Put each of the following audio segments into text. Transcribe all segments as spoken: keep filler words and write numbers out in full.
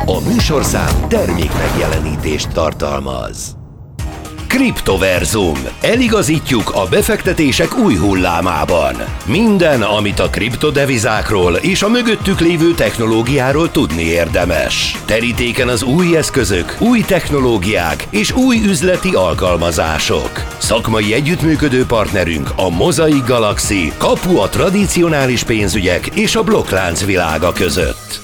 A műsorszám termék megjelenítést tartalmaz. Kriptoverzum. Eligazítjuk a befektetések új hullámában. Minden, amit a kriptodevizákról és a mögöttük lévő technológiáról tudni érdemes. Terítéken az új eszközök, új technológiák és új üzleti alkalmazások. Szakmai együttműködő partnerünk a Mosaic Galaxy, kapu a tradicionális pénzügyek és a blokklánc világa között.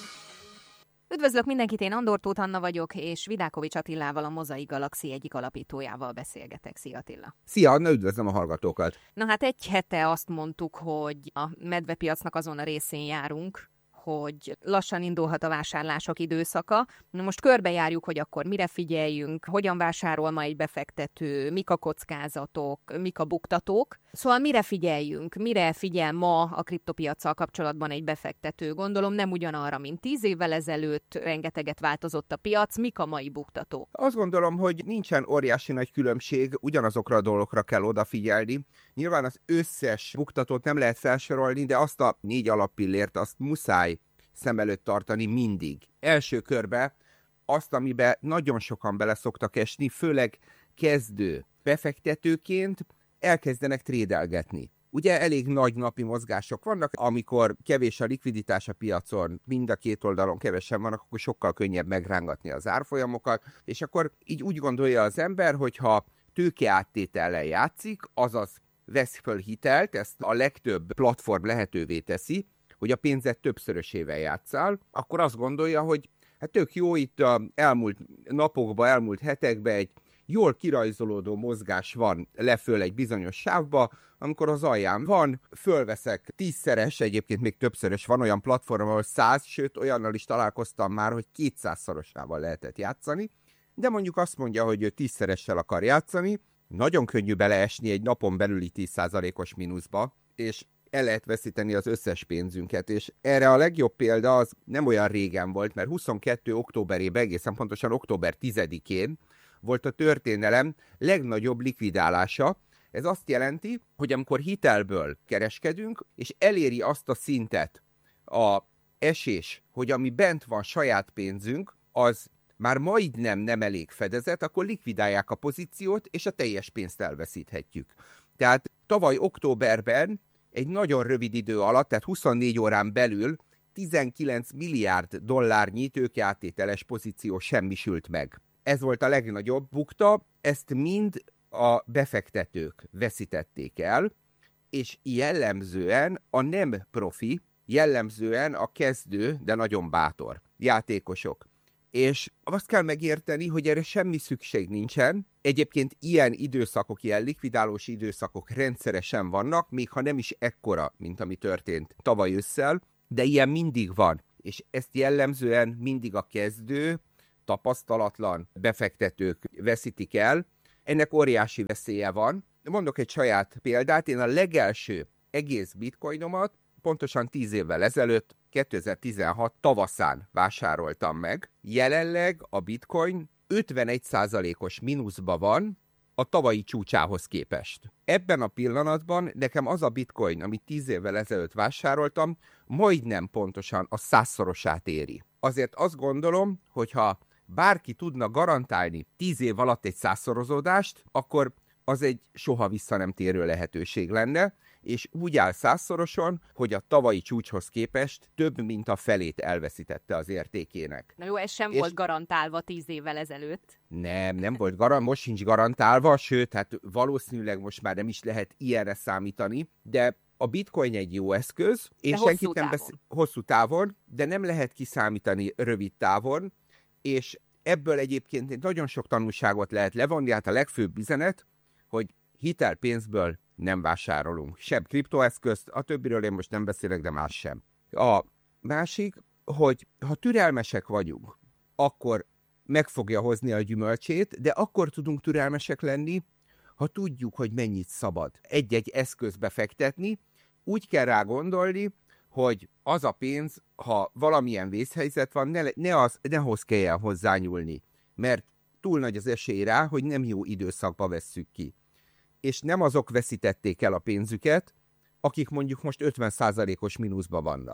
Üdvözlök mindenkit, én Andor Tóth Anna vagyok, és Vidákovics Attilával, a Mosaic Galaxy egyik alapítójával beszélgetek. Szia Attila! Szia Anna, üdvözlöm a hallgatókat! Na hát egy hete azt mondtuk, hogy a medvepiacnak azon a részén járunk, hogy lassan indulhat a vásárlások időszaka. Na most körbejárjuk, hogy akkor mire figyeljünk, hogyan vásárol ma egy befektető, mik a kockázatok, mik a buktatók. Szóval mire figyeljünk, mire figyel ma a kriptopiaccal kapcsolatban egy befektető? Gondolom nem ugyanarra, mint tíz évvel ezelőtt, rengeteget változott a piac, mik a mai buktatók? Azt gondolom, hogy nincsen óriási nagy különbség, ugyanazokra a dolgokra kell odafigyelni. Nyilván az összes buktatót nem lehet felsorolni, de azt a négy alappillért azt muszáj szem előtt tartani mindig. Első körbe azt, amiben nagyon sokan bele szoktak esni, főleg kezdő befektetőként elkezdenek trédelgetni. Ugye elég nagy napi mozgások vannak, amikor kevés a likviditás a piacon, mind a két oldalon kevesen vannak, akkor sokkal könnyebb megrángatni az árfolyamokat, és akkor így úgy gondolja az ember, hogyha tőkeáttétellel játszik, azaz vesz föl hitelt, ezt a legtöbb platform lehetővé teszi, hogy a pénzet többszörösével játsszál, akkor azt gondolja, hogy hát tök jó, itt a elmúlt napokban, elmúlt hetekben egy jól kirajzolódó mozgás van leföl egy bizonyos sávba, amikor az alján van, fölveszek tízszeres, egyébként még többszörös van olyan platform, ahol száz, sőt olyannal is találkoztam már, hogy kétszázszorosával lehetett játszani, de mondjuk azt mondja, hogy ő tízszeressel akar játszani, nagyon könnyű beleesni egy napon belüli tíz százalékos mínuszba, és el lehet veszíteni az összes pénzünket, és erre a legjobb példa az nem olyan régen volt, mert huszonkettő októberében, egészen pontosan október tizedikén volt a történelem legnagyobb likvidálása. Ez azt jelenti, hogy amikor hitelből kereskedünk, és eléri azt a szintet a esés, hogy ami bent van saját pénzünk, az már majdnem nem elég fedezet, akkor likvidálják a pozíciót, és a teljes pénzt elveszíthetjük. Tehát tavaly októberben egy nagyon rövid idő alatt, tehát huszonnégy órán belül tizenkilenc milliárd dollárnyi tőkeáttételes pozíció semmisült meg. Ez volt a legnagyobb bukta, ezt mind a befektetők veszítették el, és jellemzően a nem profi, jellemzően a kezdő, de nagyon bátor játékosok. És azt kell megérteni, hogy erre semmi szükség nincsen. Egyébként ilyen időszakok, ilyen likvidálós időszakok rendszeresen vannak, még ha nem is ekkora, mint ami történt tavaly ősszel, de ilyen mindig van. És ezt jellemzően mindig a kezdő, tapasztalatlan befektetők veszítik el. Ennek óriási veszélye van. Mondok egy saját példát, én a legelső egész bitcoinomat pontosan tíz évvel ezelőtt, kétezer-tizenhat tavaszán vásároltam meg. Jelenleg a bitcoin ötvenegy százalékos mínuszba van a tavalyi csúcsához képest. Ebben a pillanatban nekem az a bitcoin, amit tíz évvel ezelőtt vásároltam, majdnem pontosan a százszorosát éri. Azért azt gondolom, hogyha bárki tudna garantálni tíz év alatt egy százszorozódást, akkor az egy soha vissza nem térő lehetőség lenne, és úgy áll százszoroson, hogy a tavalyi csúcshoz képest több, mint a felét elveszítette az értékének. Na jó, ez sem és volt garantálva tíz évvel ezelőtt. Nem, nem volt garantálva, most sincs garantálva, sőt, hát valószínűleg most már nem is lehet ilyenre számítani, de a bitcoin egy jó eszköz, és senkit nem beszél hosszú távon, de nem lehet kiszámítani rövid távon, és ebből egyébként nagyon sok tanulságot lehet levonni, hát a legfőbb üzenet, hogy hitelpénzből nem vásárolunk. Sem kriptoeszközt, a többiről én most nem beszélek, de más sem. A másik, hogy ha türelmesek vagyunk, akkor meg fogja hozni a gyümölcsét, de akkor tudunk türelmesek lenni, ha tudjuk, hogy mennyit szabad egy-egy eszközbe fektetni. Úgy kell rá gondolni, hogy az a pénz, ha valamilyen vészhelyzet van, ne, ne, az, ne hoz kelljen hozzányúlni, mert túl nagy az esély rá, hogy nem jó időszakba vesszük ki. És nem azok veszítették el a pénzüket, akik mondjuk most ötven százalékos mínuszban vannak.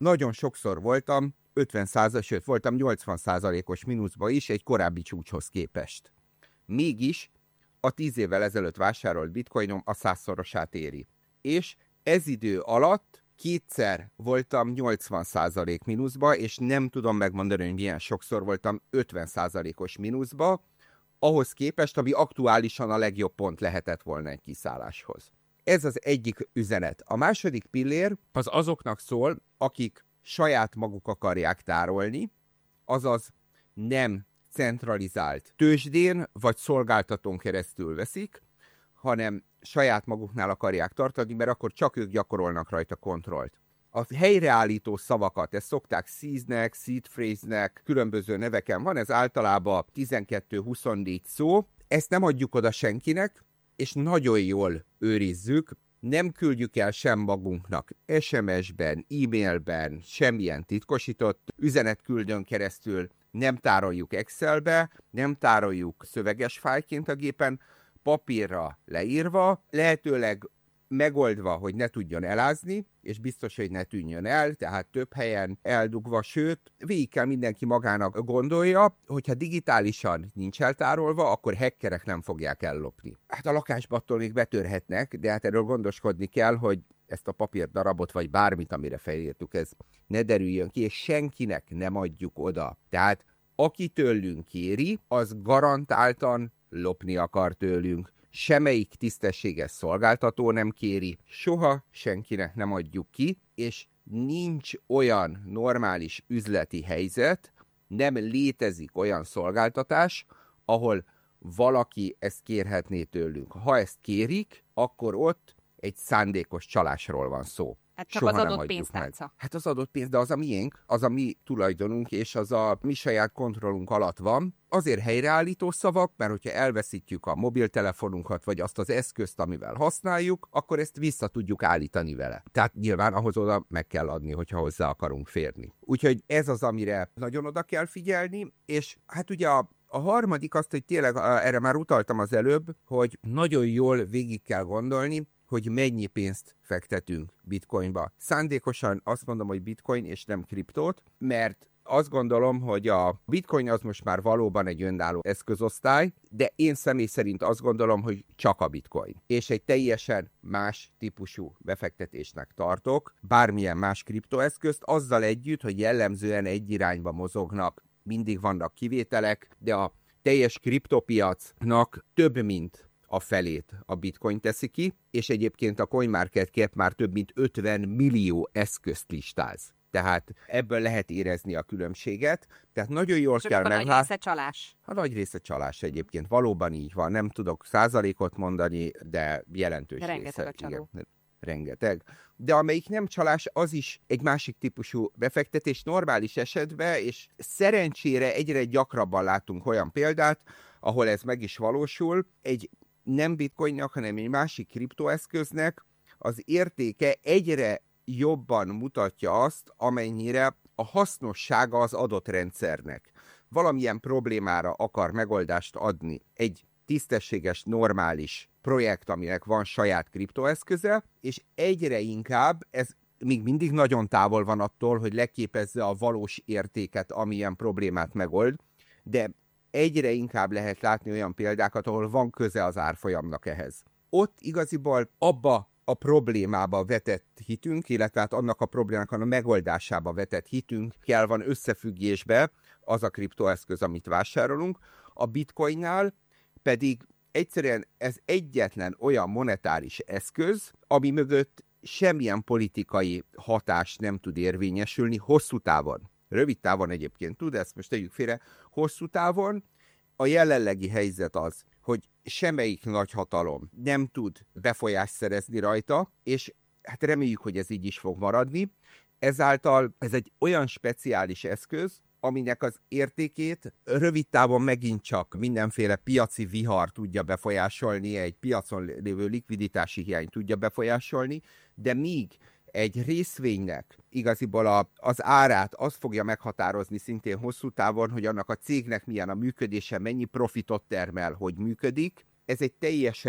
nagyon sokszor voltam ötven százalék, sőt voltam nyolcvan százalékos mínuszba is egy korábbi csúcshoz képest. Mégis a tíz évvel ezelőtt vásárolt bitcoinom a százszorosát éri. És ez idő alatt kétszer voltam nyolcvan százalék mínuszba, és nem tudom megmondani, hogy milyen sokszor voltam ötven százalékos mínuszba, ahhoz képest, ami aktuálisan a legjobb pont lehetett volna egy kiszálláshoz. Ez az egyik üzenet. A második pillér az azoknak szól, akik saját maguk akarják tárolni, azaz nem centralizált tőzsdén vagy szolgáltatón keresztül veszik, hanem saját maguknál akarják tartani, mert akkor csak ők gyakorolnak rajta kontrollt. A helyreállító szavakat, ezt szokták seednek, seed phrase-nek, különböző neveken van, ez általában tizenkettő-huszonnégy szó, ezt nem adjuk oda senkinek, és nagyon jól őrizzük, nem küldjük el sem magunknak es em es-ben, e-mailben, semmilyen titkosított üzenetküldőn keresztül, nem tároljuk Excelbe, nem tároljuk szöveges fájlként a gépen, papírra leírva, lehetőleg megoldva, hogy ne tudjon elázni, és biztos, hogy ne tűnjön el, tehát több helyen eldugva, sőt, végig kell mindenki magának gondolja, hogyha digitálisan nincs eltárolva, akkor hackerek nem fogják ellopni. Hát a lakásba attól még betörhetnek, de hát erről gondoskodni kell, hogy ezt a papírdarabot, vagy bármit, amire felírtuk, ez ne derüljön ki, és senkinek nem adjuk oda. Tehát aki tőlünk kéri, az garantáltan lopni akar tőlünk. Semmelyik tisztességes szolgáltató nem kéri, soha senkinek nem adjuk ki, és nincs olyan normális üzleti helyzet, nem létezik olyan szolgáltatás, ahol valaki ezt kérhetné tőlünk. Ha ezt kérik, akkor ott egy szándékos csalásról van szó. Hát csak Soha az nem adott adjuk pénztárca. meg. Hát az adott pénz, de az a miénk, az a mi tulajdonunk, és az a mi saját kontrollunk alatt van. Azért helyreállító szavak, mert hogyha elveszítjük a mobiltelefonunkat, vagy azt az eszközt, amivel használjuk, akkor ezt vissza tudjuk állítani vele. Tehát nyilván ahhoz oda meg kell adni, hogyha hozzá akarunk férni. Úgyhogy ez az, amire nagyon oda kell figyelni, és hát ugye a A harmadik azt, hogy tényleg, erre már utaltam az előbb, hogy nagyon jól végig kell gondolni, hogy mennyi pénzt fektetünk bitcoinba. Szándékosan azt mondom, hogy bitcoin és nem kriptót, mert azt gondolom, hogy a bitcoin az most már valóban egy önálló eszközosztály, de én személy szerint azt gondolom, hogy csak a bitcoin. És egy teljesen más típusú befektetésnek tartok, bármilyen más kriptoeszközt, azzal együtt, hogy jellemzően egy irányba mozognak. Mindig vannak kivételek, de a teljes kriptopiacnak több mint a felét a bitcoin teszi ki, és egyébként a CoinMarketCap már több mint ötven millió eszközt listáz. Tehát ebből lehet érezni a különbséget. Tehát nagyon jól és kell meglátni. A nagy része csalás. A nagy része csalás egyébként. Valóban így van. Nem tudok százalékot mondani, de jelentős de rengeteg része. A csaló. Igen, rengeteg. De amelyik nem csalás, az is egy másik típusú befektetés normális esetben, és szerencsére egyre gyakrabban látunk olyan példát, ahol ez meg is valósul. Egy nem bitcoinnak, hanem egy másik kriptoeszköznek az értéke egyre jobban mutatja azt, amennyire a hasznossága az adott rendszernek. Valamilyen problémára akar megoldást adni egy tisztességes, normális projekt, aminek van saját kriptoeszköze, és egyre inkább ez még mindig nagyon távol van attól, hogy leképezze a valós értéket, amilyen problémát megold, de egyre inkább lehet látni olyan példákat, ahol van köze az árfolyamnak ehhez. Ott igaziból abba a problémába vetett hitünk, illetve hát annak a problémának a megoldásába vetett hitünk kell van összefüggésbe az a kriptoeszköz, amit vásárolunk. A bitcoinnál pedig egyszerűen ez egyetlen olyan monetáris eszköz, ami mögött semmilyen politikai hatás nem tud érvényesülni hosszú távon. Rövid távon egyébként tud, ezt most tegyük félre, hosszú távon a jelenlegi helyzet az, hogy semmelyik nagyhatalom nem tud befolyást szerezni rajta, és hát reméljük, hogy ez így is fog maradni. Ezáltal ez egy olyan speciális eszköz, aminek az értékét rövid távon megint csak mindenféle piaci vihar tudja befolyásolni, egy piacon lévő likviditási hiány tudja befolyásolni, de míg egy részvénynek igaziból a, az árát az fogja meghatározni szintén hosszú távon, hogy annak a cégnek milyen a működése, mennyi profitot termel, hogy működik. Ez egy teljesen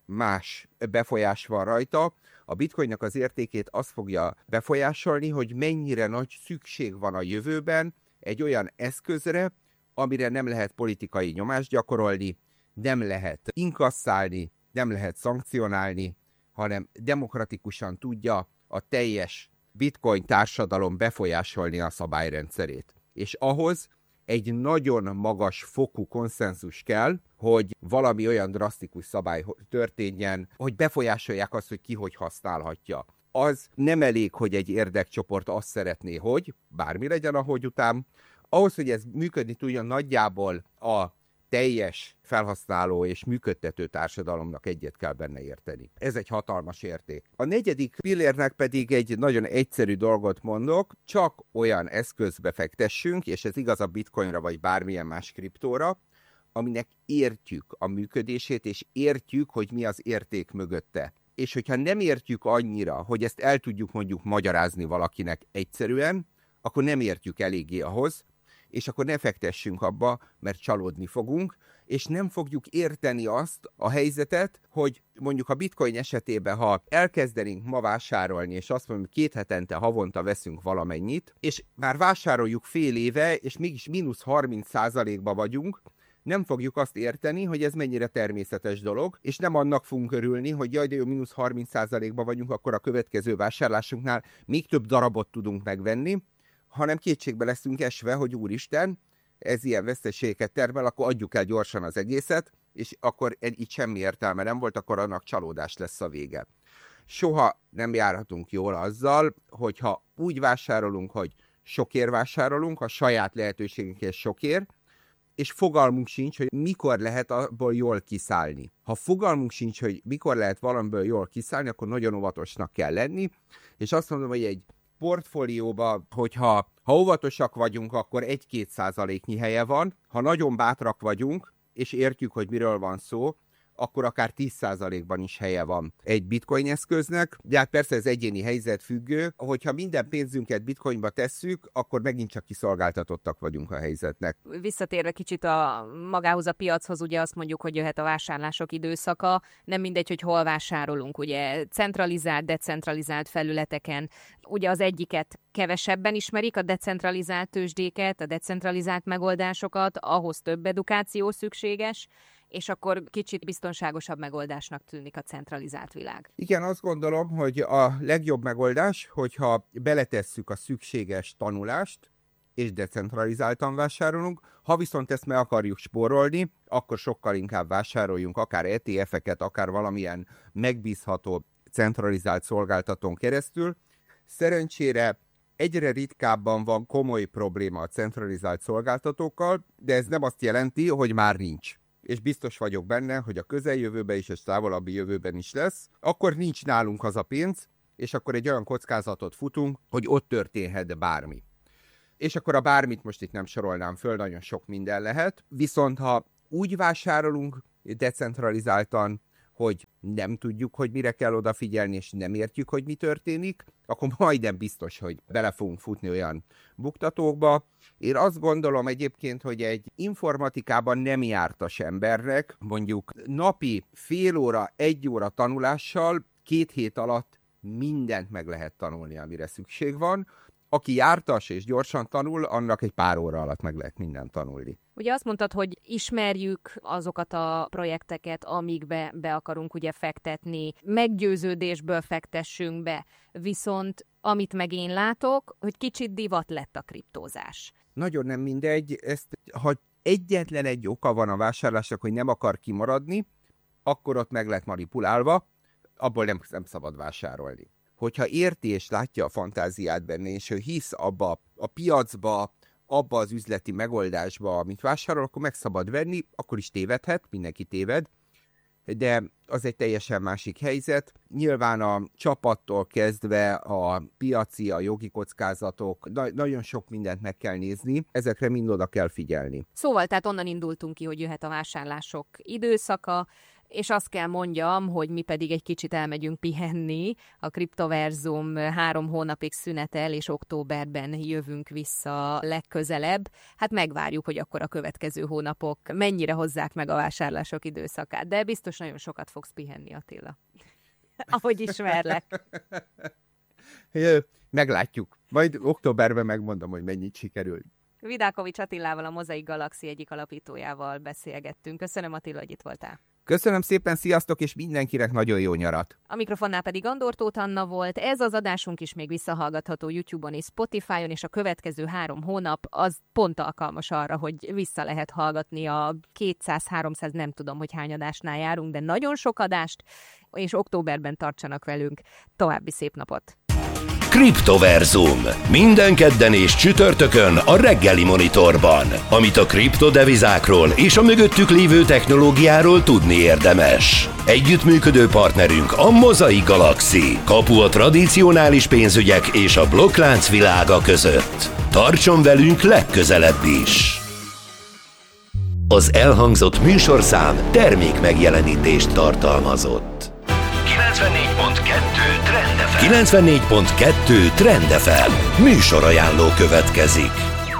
más befolyás van rajta. A bitcoinnak az értékét azt fogja befolyásolni, hogy mennyire nagy szükség van a jövőben egy olyan eszközre, amire nem lehet politikai nyomást gyakorolni, nem lehet inkasszálni, nem lehet szankcionálni, hanem demokratikusan tudja a teljes bitcoin társadalom befolyásolni a szabályrendszerét. És ahhoz egy nagyon magas fokú konszenzus kell, hogy valami olyan drasztikus szabály történjen, hogy befolyásolják azt, hogy ki hogy használhatja. Az nem elég, hogy egy érdekcsoport azt szeretné, hogy bármi legyen, ahogy után. Ahhoz, hogy ez működni tudjon, nagyjából a teljes felhasználó és működtető társadalomnak egyet kell benne érteni. Ez egy hatalmas érték. A negyedik pillérnek pedig egy nagyon egyszerű dolgot mondok, csak olyan eszközbe fektessünk, és ez igaz a bitcoinra vagy bármilyen más kriptóra, aminek értjük a működését, és értjük, hogy mi az érték mögötte. És hogyha nem értjük annyira, hogy ezt el tudjuk mondjuk magyarázni valakinek egyszerűen, akkor nem értjük eléggé ahhoz, és akkor ne fektessünk abba, mert csalódni fogunk, és nem fogjuk érteni azt a helyzetet, hogy mondjuk a bitcoin esetében, ha elkezdenénk ma vásárolni, és azt mondjuk két hetente, havonta veszünk valamennyit, és már vásároljuk fél éve, és mégis mínusz harminc százalékba vagyunk, nem fogjuk azt érteni, hogy ez mennyire természetes dolog, és nem annak fogunk örülni, hogy jaj, de jó, mínusz harminc százalékba vagyunk, akkor a következő vásárlásunknál még több darabot tudunk megvenni, hanem kétségbe leszünk esve, hogy úristen, ez ilyen veszteségeket termel, akkor adjuk el gyorsan az egészet, és akkor így semmi értelme nem volt, akkor annak csalódás lesz a vége. Soha nem járhatunk jól azzal, hogyha úgy vásárolunk, hogy sokért vásárolunk, a saját lehetőségünkhez sokért, és fogalmunk sincs, hogy mikor lehet abból jól kiszállni. Ha fogalmunk sincs, hogy mikor lehet valamiből jól kiszállni, akkor nagyon óvatosnak kell lenni, és azt mondom, hogy egy portfólióba, hogyha ha óvatosak vagyunk, akkor egy-két százaléknyi helye van, ha nagyon bátrak vagyunk, és értjük, hogy miről van szó, akkor akár tíz százalékban is helye van egy bitcoin eszköznek, de hát persze ez egyéni helyzet függő, hogyha minden pénzünket bitcoinba tesszük, akkor megint csak kiszolgáltatottak vagyunk a helyzetnek. Visszatérve kicsit a magához a piachoz, ugye azt mondjuk, hogy jöhet a vásárlások időszaka, nem mindegy, hogy hol vásárolunk, ugye centralizált, decentralizált felületeken, ugye az egyiket kevesebben ismerik, a decentralizált tőzsdéket, a decentralizált megoldásokat, ahhoz több edukáció szükséges, és akkor kicsit biztonságosabb megoldásnak tűnik a centralizált világ. Igen, azt gondolom, hogy a legjobb megoldás, hogyha beletesszük a szükséges tanulást, és decentralizáltan vásárolunk. Ha viszont ezt meg akarjuk spórolni, akkor sokkal inkább vásároljunk akár é té ef-eket, akár valamilyen megbízható centralizált szolgáltatón keresztül. Szerencsére egyre ritkábban van komoly probléma a centralizált szolgáltatókkal, de ez nem azt jelenti, hogy már nincs. És biztos vagyok benne, hogy a közeljövőben is és távolabbi jövőben is lesz, akkor nincs nálunk az a pénz, és akkor egy olyan kockázatot futunk, hogy ott történhet bármi. És akkor a bármit most itt nem sorolnám föl, nagyon sok minden lehet, viszont ha úgy vásárolunk decentralizáltan, hogy nem tudjuk, hogy mire kell odafigyelni, és nem értjük, hogy mi történik, akkor majdnem biztos, hogy bele fogunk futni olyan buktatókba. Én azt gondolom egyébként, hogy egy informatikában nem jártas embernek mondjuk napi fél óra, egy óra tanulással két hét alatt mindent meg lehet tanulni, amire szükség van. Aki jártas és gyorsan tanul, annak egy pár óra alatt meg lehet mindent tanulni. Ugye azt mondtad, hogy ismerjük azokat a projekteket, amikbe be akarunk ugye fektetni, meggyőződésből fektessünk be, viszont amit meg én látok, hogy kicsit divat lett a kriptózás. Nagyon nem mindegy, ezt, ha egyetlen egy oka van a vásárlásnak, hogy nem akar kimaradni, akkor ott meg lett manipulálva, abból nem, nem szabad vásárolni. Hogyha érti és látja a fantáziát benne, és ő hisz abba a piacba, abba az üzleti megoldásba, amit vásárol, akkor meg szabad venni, akkor is tévedhet, mindenki téved, de az egy teljesen másik helyzet. Nyilván a csapattól kezdve a piaci, a jogi kockázatok, na- nagyon sok mindent meg kell nézni, ezekre mind oda kell figyelni. Szóval tehát onnan indultunk ki, hogy jöhet a vásárlások időszaka, És azt kell mondjam, hogy mi pedig egy kicsit elmegyünk pihenni. A Kriptoverzum három hónapig szünetel, és októberben jövünk vissza legközelebb. Hát megvárjuk, hogy akkor a következő hónapok mennyire hozzák meg a vásárlások időszakát. De biztos nagyon sokat fogsz pihenni, Attila. Ahogy ismerlek. Jö, meglátjuk. Majd októberben megmondom, hogy mennyit sikerült. Vidákovics Attilával, a Mozaik Galaxy egyik alapítójával beszélgettünk. Köszönöm, Attila, hogy itt voltál. Köszönöm szépen, sziasztok, és mindenkinek nagyon jó nyarat. A mikrofonnál pedig Andor Tóth Anna volt. Ez az adásunk is még visszahallgatható YouTube-on és Spotify-on, és a következő három hónap az pont alkalmas arra, hogy vissza lehet hallgatni a kétszáz-háromszáz, nem tudom, hogy hány adásnál járunk, de nagyon sok adást, és októberben tartsanak velünk. További szép napot! Kriptoverzum. Minden kedden és csütörtökön a reggeli monitorban. Amit a kriptodevizákról és a mögöttük lévő technológiáról tudni érdemes. Együttműködő partnerünk a Mozaik Galaxy. Kapu a tradicionális pénzügyek és a blokklánc világa között. Tartson velünk legközelebb is! Az elhangzott műsorszám termék megjelenítést tartalmazott. kilencvennégy pont kettő Trend ef em. kilencvennégy pont kettő Trend ef em. Műsorajánló következik.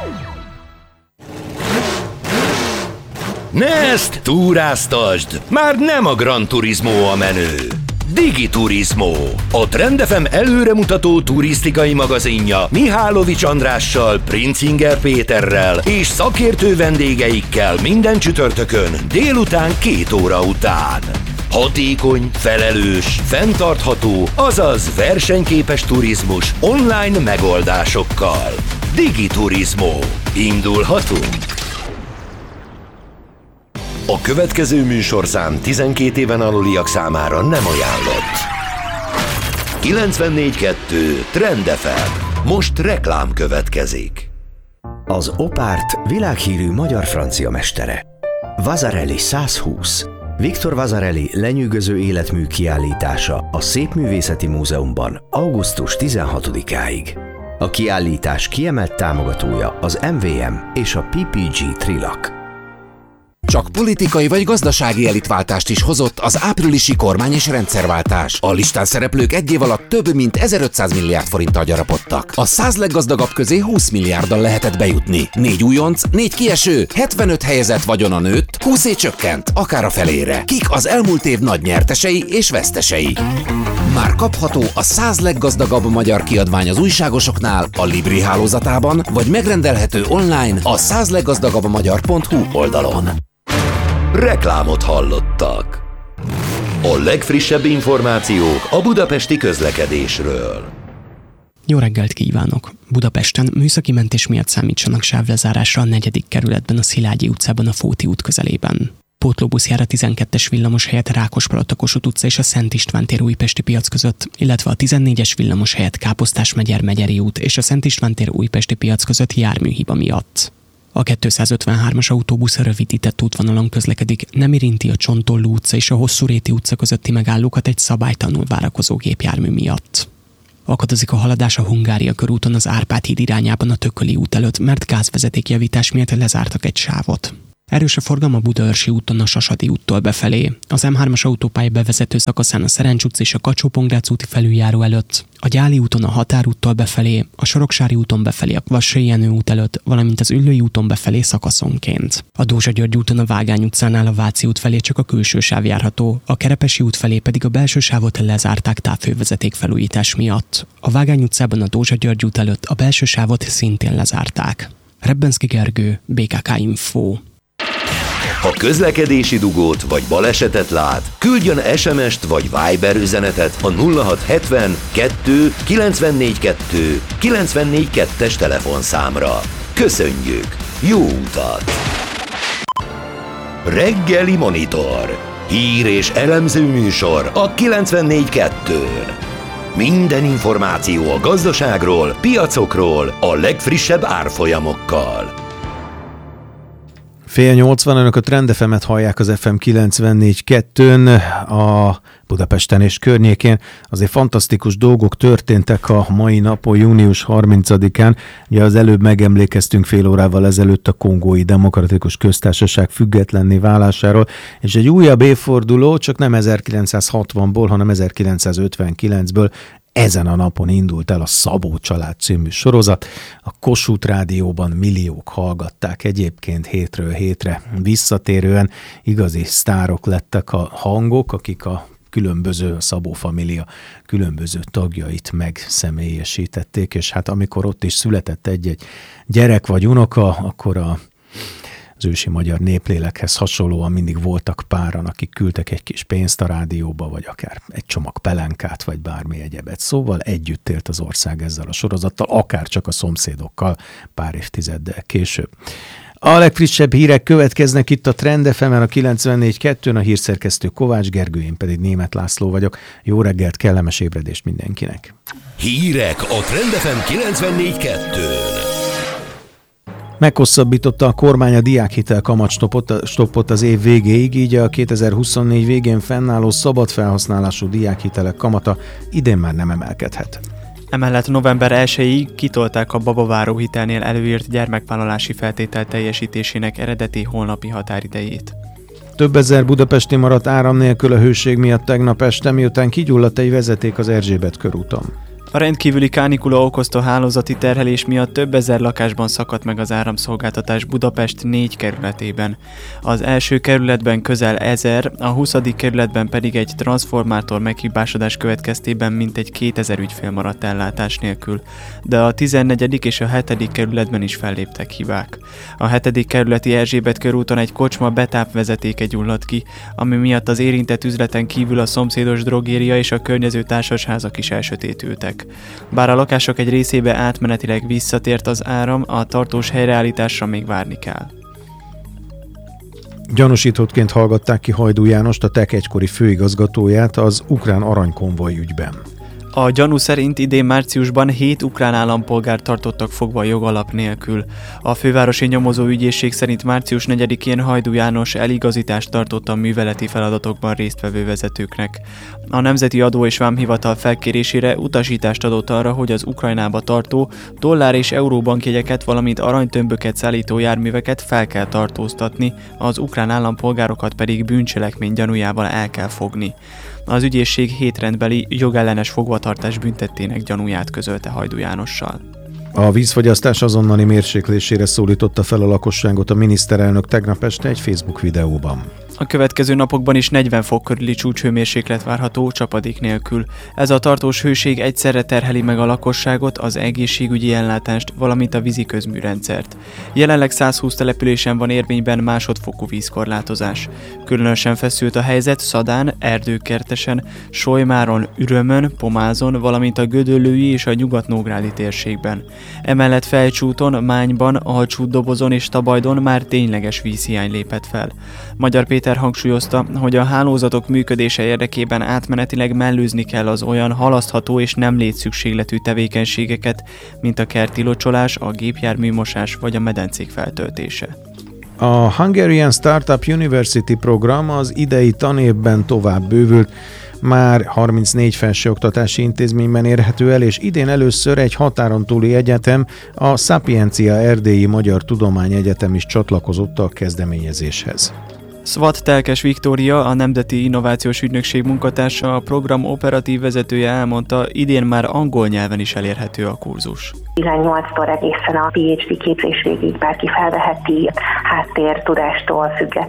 Nezt túráztasd! Már nem a Gran Turismo a menő. Digiturismo. A Trend ef em előremutató turisztikai magazinja Mihálovics Andrással, Princinger Péterrel és szakértő vendégeikkel minden csütörtökön délután két óra után. Hatékony, felelős, fenntartható, azaz versenyképes turizmus online megoldásokkal. Digiturismo. Indulhatunk! A következő műsorszám tizenkét éven aluliak számára nem ajánlott. kilencvennégy pont kettő Trend ef em. Most reklám következik. Az Opárt világhírű magyar-francia mestere. Vasarely százhúsz. Viktor Vasarely lenyűgöző életmű kiállítása a Szépművészeti Múzeumban augusztus tizenhatodikáig. A kiállítás kiemelt támogatója az em vé em és a pé pé gé Trilak. Csak politikai vagy gazdasági elitváltást is hozott az áprilisi kormány és rendszerváltás. A listán szereplők egy év alatt több mint ezerötszáz milliárd forinttal gyarapodtak. A száz leggazdagabb közé húsz milliárddal lehetett bejutni. Négy újonc, négy kieső, hetvenöt helyezett vagyona nőtt, húszé csökkent, akár a felére. Kik az elmúlt év nagy nyertesei és vesztesei? Már kapható a száz leggazdagabb magyar kiadvány az újságosoknál, a Libri hálózatában, vagy megrendelhető online a száz leggazdagabb magyar pont hú oldalon. Reklámot hallottak. A legfrissebb információk a budapesti közlekedésről. Jó reggelt kívánok! Budapesten műszaki mentés miatt számítsanak sávlezárásra a negyedik kerületben, a Szilágyi utcában, a Fóti út közelében. Pótlóbusz jár a tizenkettes villamos helyett Rákospalota Kossuth utca és a Szent István tér Újpesti piac között, illetve a tizennégyes villamos helyett Káposztás-Megyer Megyeri út és a Szent István tér Újpesti piac között járműhiba miatt. A kétszázötvenhármas autóbusz rövidített útvonalon közlekedik, nem érinti a Csontolló utca és a Hosszúréti utca közötti megállókat egy szabálytalanul várakozó gépjármű miatt. Akadozik a haladás a Hungária körúton az Árpád híd irányában a Tököli út előtt, mert gázvezetékjavítás miatt lezártak egy sávot. Erős a forgalom a Budaörsi úton a Sasadi úttól befelé, az em hármas autópálya bevezető szakaszán a Szerencs utca és a Kacsó-Pongrác úti felüljáró előtt, a Gyáli úton a Határúttól befelé, a Soroksári úton befelé a Kvassai Jenő út előtt, valamint az Üllői úton befelé szakaszonként. A Dózsa György úton a Vágány utcánál a Váci út felé csak a külső sáv járható, a Kerepesi út felé pedig a belső sávot lezárták távhővezeték felújítás miatt. A Vágány utcában a Dózsa György út előtt a belső sávot szintén lezárták. Rebbenszky Gergő, bé ká ká Info. Ha közlekedési dugót vagy balesetet lát, küldjön es em est vagy Viber üzenetet a nulla hat hetven kettő kilencvennégy kettő kilencvennégy kettes telefonszámra. Köszönjük! Jó utat! Reggeli Monitor. Hír és elemző műsor a kilencvennégy kettőn. Minden információ a gazdaságról, piacokról, a legfrissebb árfolyamokkal. Fél nyolcvan, önök a Trend ef emet hallják az ef em kilencvennégy kettőn, a Budapesten és környékén. Azért fantasztikus dolgok történtek a mai napon, június harmincadikán. Ugye az előbb megemlékeztünk fél órával ezelőtt a Kongói Demokratikus Köztársaság függetlenné válásáról, és egy újabb évforduló, csak nem ezerkilencszázhatvanból, hanem ezerkilencszázötvenkilencből, ezen a napon indult el a Szabó család című sorozat. A Kossuth Rádióban milliók hallgatták egyébként hétről hétre. Visszatérően igazi sztárok lettek a hangok, akik a különböző a Szabó família különböző tagjait megszemélyesítették, és hát amikor ott is született egy-egy gyerek vagy unoka, akkor a az ősi magyar néplélekhez hasonlóan mindig voltak páran, akik küldtek egy kis pénzt a rádióba, vagy akár egy csomag pelenkát, vagy bármi egyebet. Szóval együtt élt az ország ezzel a sorozattal, akár csak a szomszédokkal pár évtizeddel később. A legfrissebb hírek következnek itt a Trend ef emen, a kilencvennégy kettőn, a hírszerkesztő Kovács Gergő, én pedig Németh László vagyok. Jó reggelt, kellemes ébredést mindenkinek! Hírek a Trend ef em kilencvennégy kettőn. Meghosszabbította a kormány a diákhitel kamatstoppot az év végéig, így a kétezer-huszonnégy végén fennálló szabad felhasználású diákhitelek kamata idén már nem emelkedhet. Emellett november elsejéig kitolták a babaváró hitelnél előírt gyermekvállalási feltétel teljesítésének eredeti holnapi határidejét. Több ezer budapesti maradt áram nélkül a hőség miatt tegnap este, miután kigyulladt egy vezeték az Erzsébet körúton. A rendkívüli kánikula okozta hálózati terhelés miatt több ezer lakásban szakadt meg az áramszolgáltatás Budapest négy kerületében. Az első kerületben közel ezer, a huszadik kerületben pedig egy transformátor meghibásodás következtében mintegy kétezer ügyfél maradt ellátás nélkül, de a tizennegyedik és a hetedik kerületben is felléptek hibák. A hetedik kerületi Erzsébet körúton egy kocsma betápvezetéke gyulladt ki, ami miatt az érintett üzleten kívül a szomszédos drogéria és a környező társasházak is elsötétültek. Bár a lakások egy részébe átmenetileg visszatért az áram, a tartós helyreállításra még várni kell. Gyanúsítottként hallgatták ki Hajdú Jánost, a té e ká egykori főigazgatóját az ukrán aranykonvoj ügyben. A gyanú szerint idén márciusban hét ukrán állampolgárt tartottak fogva jogalap nélkül. A fővárosi nyomozóügyészség szerint március negyedikén Hajdú János eligazítást tartott a műveleti feladatokban résztvevő vezetőknek. A Nemzeti Adó és Vámhivatal felkérésére utasítást adott arra, hogy az Ukrajnába tartó dollár és euróbankjegyeket, valamint aranytömböket szállító járműveket fel kell tartóztatni, az ukrán állampolgárokat pedig bűncselekmény gyanújával el kell fogni. Az ügyészség hétrendbeli jogellenes fogvatartás büntettének gyanúját közölte Hajdú Jánossal. A vízfogyasztás azonnali mérséklésére szólította fel a lakosságot a miniszterelnök tegnap este egy Facebook videóban. A következő napokban is negyven fok körüli csúcshőmérséklet várható, csapadék nélkül. Ez a tartós hőség egyszerre terheli meg a lakosságot, az egészségügyi ellátást, valamint a vízi közműrendszert. Jelenleg százhúsz településen van érvényben másodfokú vízkorlátozás. Különösen feszült a helyzet Szadán, Erdőkertesen, Solymáron, Ürömön, Pomázon, valamint a Gödöllői és a Nyugat-Nógrádi térségben. Emellett Felcsúton, Mányban, Alcsútdobozon és Tabajdon már tényleges vízhiány lépett fel. Magyar Péter hangsúlyozta, hogy a hálózatok működése érdekében átmenetileg mellőzni kell az olyan halasztható és nem létszükségletű tevékenységeket, mint a kerti locsolás, a gépjárműmosás vagy a medencék feltöltése. A Hungarian Startup University program az idei tanévben tovább bővült, már harmincnégy felsőoktatási intézményben érhető el, és idén először egy határon túli egyetem, a Sapiencia Erdélyi Magyar Tudományegyetem is csatlakozott a kezdeményezéshez. Szvat Telkes Viktória, a Nemzeti Innovációs Ügynökség munkatársa, a program operatív vezetője elmondta, idén már angol nyelven is elérhető a kurzus. tizennyolctól egészen a pé há dé képzés végig bárki felveheti, háttértudástól függetlenül.